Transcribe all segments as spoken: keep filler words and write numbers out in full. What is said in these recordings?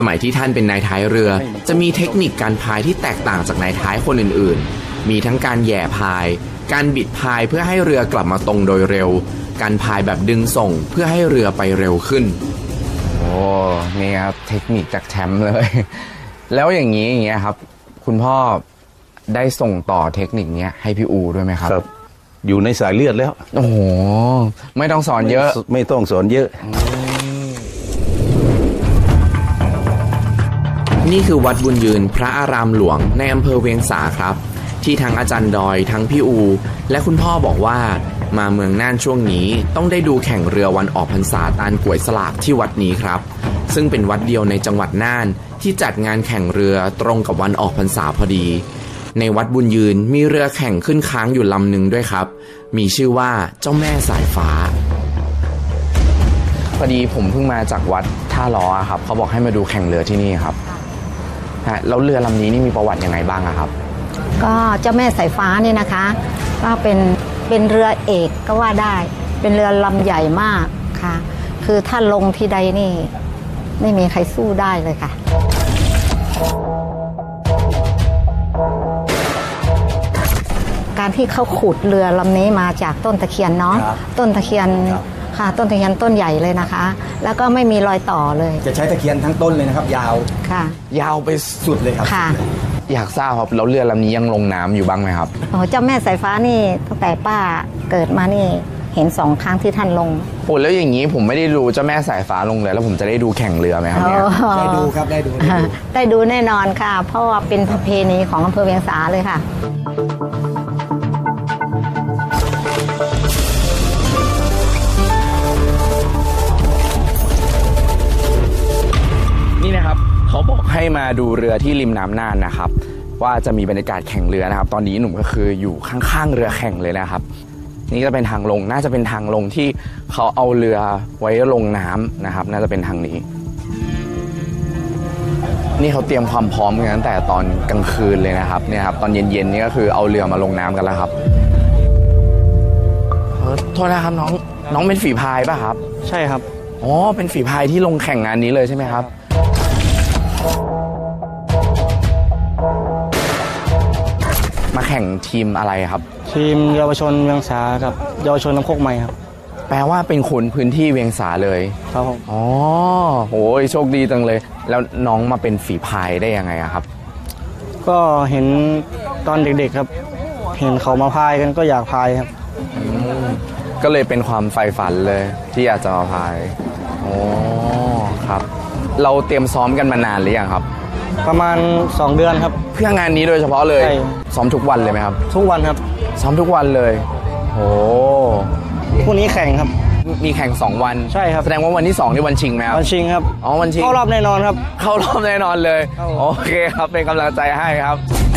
สมัยที่ท่านเป็นนายท้ายเรือจะมีเทคนิคการพายที่แตกต่างจากนายท้ายคนอื่นๆมีทั้งการแย่พายการบิดพายเพื่อให้เรือกลับมาตรงโดยเร็วการพายแบบดึงส่งเพื่อให้เรือไปเร็วขึ้นโอ้นี่ครับเทคนิคจากแชมป์เลยแล้วอย่างนี้อย่างเงี้ยครับคุณพ่อได้ส่งต่อเทคนิคนี้ให้พี่อูด้วยไหมครับครับอยู่ในสายเลือดแล้วโอ้โหไม่ต้องสอนเยอะไม่ต้องสอนเยอะนี่คือวัดบุญยืนพระอารามหลวงในอำเภอเวียงสาครับที่ทั้งอาจารย์ดอยทั้งพี่อูและคุณพ่อบอกว่ามาเมืองน่านช่วงนี้ต้องได้ดูแข่งเรือวันออกพรรษาตาลกวยสลากที่วัดนี้ครับซึ่งเป็นวัดเดียวในจังหวัดน่านที่จัดงานแข่งเรือตรงกับวันออกพรรษาพอดีในวัดบุญยืนมีเรือแข่งขึ้นค้างอยู่ลำหนึ่งด้วยครับมีชื่อว่าเจ้าแม่สายฟ้าพอดีผมเพิ่งมาจากวัดท่าล้อครับเขาบอกให้มาดูแข่งเรือที่นี่ครับแล้วเรือลำนี้นี่มีประวัติยังไงบ้างครับก็เจ้าแม่สายฟ้านี่นะคะก็เป็นเป็นเรือเอกก็ว่าได้เป็นเรือลำใหญ่มากค่ะคือถ้าลงที่ใดนี่ไม่มีใครสู้ได้เลยค่ะการที่เขาขุดเรือลำนี้มาจากต้นตะเคียนเนาะต้นตะเคียนค่ะต้นตะเคียนต้นใหญ่เลยนะคะแล้วก็ไม่มีรอยต่อเลยจะใช้ตะเคียนทั้งต้นเลยนะครับยาวค่ะยาวไปสุดเลยครับค่ะอยากทราบครับแล้วเรือลำนี้ยังลงน้ำอยู่บ้างไหมครับโอ้เจ้าแม่สายฟ้านี่ตั้งแต่ป้าเกิดมานี่เห็นสองครั้งที่ท่านลงโอ้แล้วอย่างนี้ผมไม่ได้ดูเจ้าแม่สายฟ้าลงเลยแล้วผมจะได้ดูแข่งเรือไหมครับเนี่ยได้ดูครับได้ดูได้ดูแน่นอนค่ะเพราะว่าเป็นประเพณีของอำเภอเวียงสาเลยค่ะนี่นะครับเขาบอกให้มาดูเรือที่ริมน้ำน่านนะครับว่าจะมีบรรยากาศแข่งเรือนะครับตอนนี้หนุ่มก็คืออยู่ข้างๆเรือแข่งเลยนะครับนี่จะเป็นทางลงน่าจะเป็นทางลงที่เขาเอาเรือไว้ลงน้ำนะครับน่าจะเป็นทางนี้นี่เขาเตรียมความพร้อมกันตั้งแต่ตอนกลางคืนเลยนะครับเนี่ยครับตอนเย็นๆนี่ก็คือเอาเรือมาลงน้ำกันแล้วครับโทษนะครับน้องน้องเป็นฝีพายป่ะครับใช่ครับอ๋อเป็นฝีพายที่ลงแข่งงานนี้เลยใช่ไหมครับมาแข่งทีมอะไรครับทีมเยาวชนเวียงสากับเยาวชนน้ำโคกใหม่ครับแปลว่าเป็นคนพื้นที่เวียงสาเลยครับผมอ๋อโหโชคดีจังเลยแล้วน้องมาเป็นฝีพายได้ยังไงครับก็เห็นตอนเด็กๆครับเห็นเขามาพายกันก็อยากพายครับก็เลยเป็นความใฝ่ฝันเลยที่อยากจะมาพายอ๋อครับเราเตรียมซ้อมกันมานานหรือยังครับประมาณสองเดือนครับเพื่องานนี้โดยเฉพาะเลยซ้อมทุกวันเลยไหมครับทุกวันครับซ้อมทุกวันเลยโอ้พรุ่งนี้แข่งครับมีแข่งสองวันใช่ครับแสดงว่าวันที่สองนี่วันชิงไหมครับวันชิงครับอ๋อวันชิงเข้ารอบแน่นอนครับเข้ารอบแน่นอนเลยโอเคครับเป็นกำลังใจให้ครับ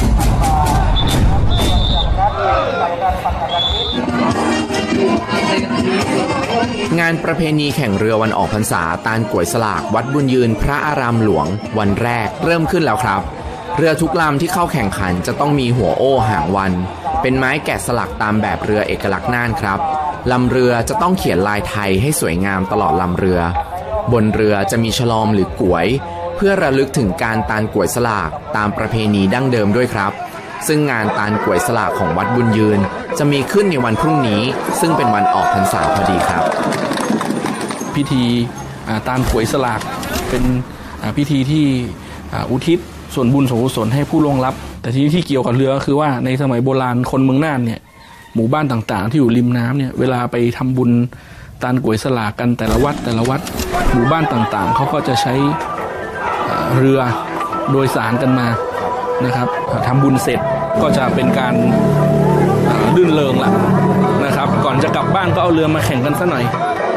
งานประเพณีแข่งเรือวันออกพรรษาตาลกวยสลากวัดบุญยืนพระอารามหลวงวันแรกเริ่มขึ้นแล้วครับเรือทุกลำที่เข้าแข่งขันจะต้องมีหัวโอ้หางวันเป็นไม้แกะสลักตามแบบเรือเอกลักษณ์น่านครับลำเรือจะต้องเขียนลายไทยให้สวยงามตลอดลำเรือบนเรือจะมีฉลอมหรือกวย เพื่อระลึกถึงการตาลกวยสลากตามประเพณีดั้งเดิมด้วยครับซึ่งงานตาลกวยสลากของวัดบุญยืนจะมีขึ้นในวันพรุ่งนี้ซึ่งเป็นวันออกพรรษาพอดีครับพิธีตาลกวยสลากเป็นพิธีที่อุทิศส่วนบุญส่วนกุศลให้ผู้ล่วงลับแต่ที่ที่เกี่ยวกับเรือก็คือว่าในสมัยโบราณคนเมืองน่านเนี่ยหมู่บ้านต่างๆที่อยู่ริมน้ำเนี่ยเวลาไปทำบุญตาลกวยสลากกันแต่ละวัดแต่ละวัดหมู่บ้านต่างๆเขาก็จะใช้เรือโดยสารกันมานะครับทำบุญเสร็จก็จะเป็นการลื่นเริงละนะครับก่อนจะกลับบ้านก็เอาเรือมาแข่งกันซะหน่อย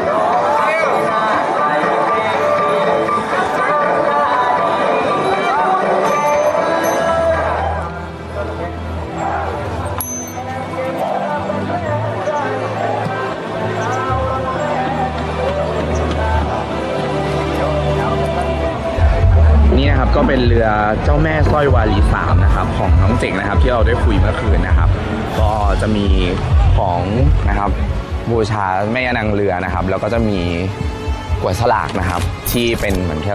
นี่นะครับก็เป็นเรือเจ้าแม่สร้อยวารีสามนะครับของน้องเจ๋งนะครับที่เราได้คุยเมื่อคืนนะครับก็จะมีของนะครับบูชาแม่ย่านางเรือนะครับแล้วก็จะมีกวยสลากนะครับที่เป็นเหมือน